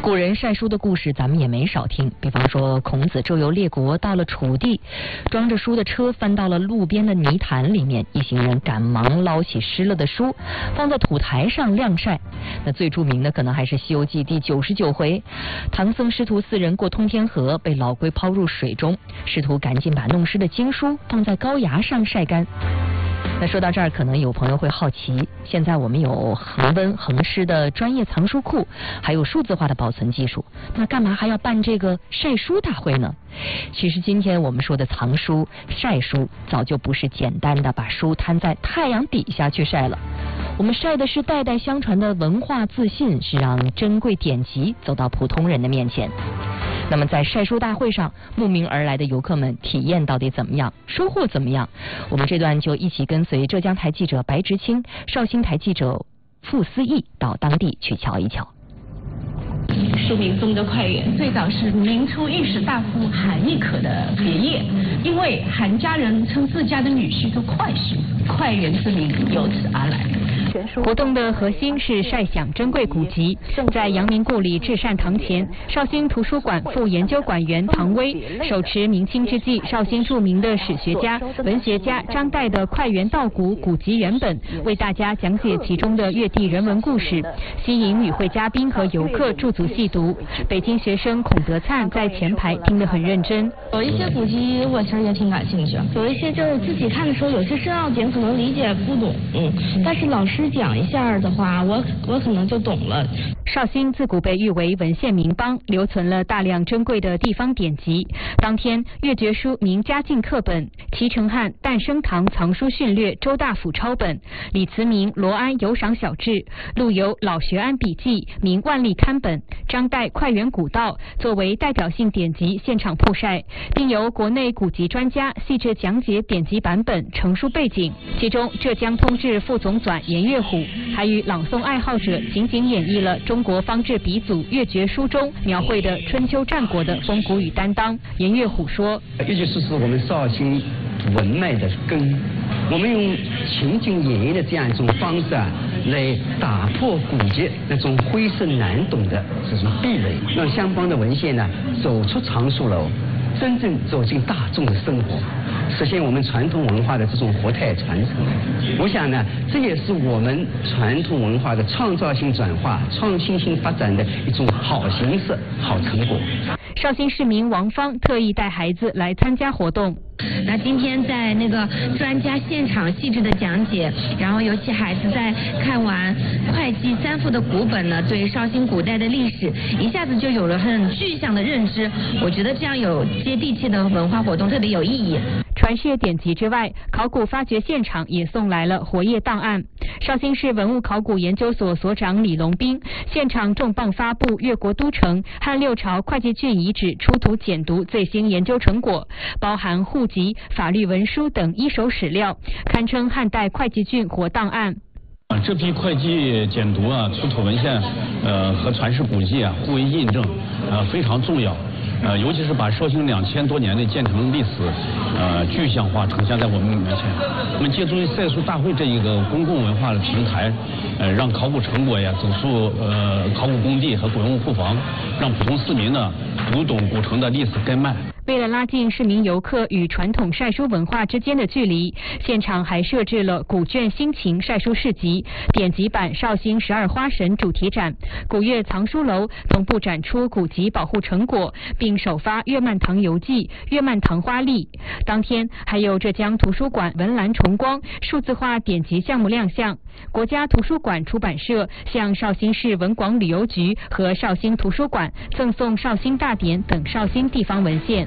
古人晒书的故事咱们也没少听，比方说孔子周游列国，到了楚地，装着书的车翻到了路边的泥潭里面，一行人赶忙捞起湿了的书，放在土台上晾晒。那最著名的可能还是《西游记》第99回，唐僧师徒4人过通天河，被老龟抛入水中，师徒赶紧把弄湿的经书放在高崖上晒干。那说到这儿，可能有朋友会好奇，现在我们有恒温恒湿的专业藏书库，还有数字化的保存技术，那干嘛还要办这个晒书大会呢？其实今天我们说的藏书、晒书，早就不是简单的把书摊在太阳底下去晒了，我们晒的是代代相传的文化自信，是让珍贵典籍走到普通人的面前。那么在晒书大会上，慕名而来的游客们体验到底怎么样，收获怎么样？我们这段就一起跟随浙江台记者白直清、绍兴台记者傅思义到当地去瞧一瞧。 书名宗德快园最早是明初御史大夫韩亦可的别业，因为韩家人称自家的女婿做快婿，快园之名由此而来。 活动的核心是晒享珍贵古籍。在阳明故里至善堂前，绍兴图书馆副研究馆员唐威手持明清之际绍兴著名的史学家、文学家张岱的《快园道古》古籍原本，为大家讲解其中的越地人文故事，吸引与会嘉宾和游客驻足细读。北京学生孔德灿在前排听得很认真。 有一些古籍我其实也挺感兴趣，有一些就是自己看的时候，有些生要点可能理解不懂，但是老师讲一下的话，我可能就懂了。 绍兴自古被誉为文献名邦，留存了大量珍贵的地方典籍。当天，越绝书名家境课本、齐成汉《诞生堂藏书训略》周大府抄本、李慈铭罗安游赏小志、陆游老学庵笔记名万历刊本、张岱快园古道作为代表性典籍现场曝晒，并由国内古籍专家细致讲解典籍版本、成书背景。其中，浙江通志副总纂严月虎还与朗诵爱好者情景演绎了中国方志鼻祖越绝书中描绘的春秋战国的风骨与担当。严月虎说：“ 越绝书是我们绍兴文脉的根，我们用情景演绎的这样一种方式来打破古籍那种晦涩难懂的这种壁垒，让相关的文献走出藏书楼，真正走进大众的生活，实现我们传统文化的这种活态传承。我想这也是我们传统文化的创造性转化、创新性发展的一种好形式、好成果。” 绍兴市民王芳特意带孩子来参加活动。 那今天在那个专家现场细致的讲解，然后尤其孩子在看完会稽3赋的古本呢，对绍兴古代的历史一下子就有了很具象的认知。我觉得这样有接地气的文化活动特别有意义。 传世典籍之外，考古发掘现场也送来了活页档案。绍兴市文物考古研究所所长李龙斌现场重磅发布越国都城汉六朝会稽郡遗址出土简牍最新研究成果，包含户籍、法律文书等一手史料，堪称汉代会稽郡活档案。 这批会稽简牍出土文献和传世古迹互为印证，非常重要。尤其是把绍兴2000多年的建城历史具象化呈现在我们面前。我们借助于晒书大会这一个公共文化的平台，让考古成果走出考古工地和古文物库房，让普通市民读懂古城的历史根脉。 为了拉近市民游客与传统晒书文化之间的距离，现场还设置了古卷新情晒书市集、典籍版绍兴12花神主题展、古越藏书楼同步展出古籍保护成果，并首发岳曼堂游记、岳曼堂花历。当天还有浙江图书馆文澜重光数字化典籍项目亮相，国家图书馆出版社向绍兴市文广旅游局和绍兴图书馆赠送绍兴大典等绍兴地方文献。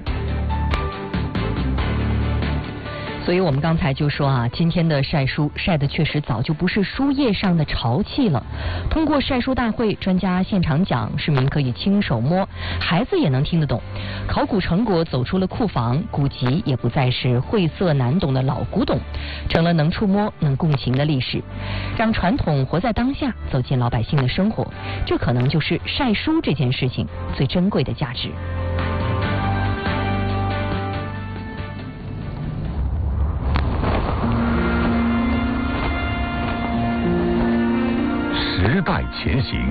所以我们刚才就说今天的晒书晒的确实早就不是书页上的潮气了。通过晒书大会，专家现场讲，市民可以亲手摸，孩子也能听得懂。考古成果走出了库房，古籍也不再是晦涩难懂的老古董，成了能触摸、能共情的历史，让传统活在当下，走进老百姓的生活。这可能就是晒书这件事情最珍贵的价值。 时代前行。